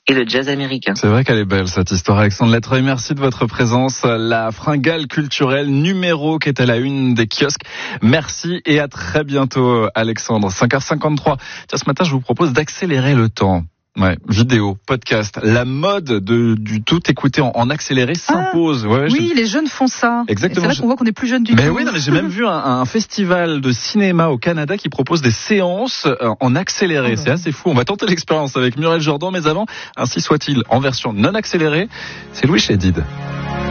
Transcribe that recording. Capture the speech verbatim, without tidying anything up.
et le jazz américain. C'est vrai qu'elle est belle cette histoire, Alexandre Lettreuil. Merci de votre présence. La fringale culturelle numéro qui est à la une des kiosques. Merci et à très bientôt, Alexandre. cinq heures cinquante-trois. Tiens, ce matin, je vous propose d'accélérer le temps. Ouais, vidéo, podcast, la mode de, du tout écouter en, en accéléré s'impose. Ah, ouais, oui, je... les jeunes font ça. Exactement. Et c'est là qu'on voit qu'on est plus jeune du mais tout. Oui, non, mais j'ai même vu un, un festival de cinéma au Canada qui propose des séances en accéléré. Oh, c'est assez fou. On va tenter l'expérience avec Muriel Jordan, mais avant, ainsi soit-il, en version non accélérée, c'est Louis Chédid.